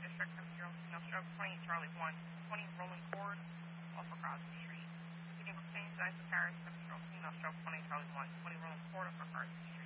District, 70 Stroke 20, Charlie 1, 20 Rolling Court, off of Crosby Street. Speeding for Payne, Paris, 70 Stroke 20, Charlie 1, 20 Rolling Court, off of Crosby Street.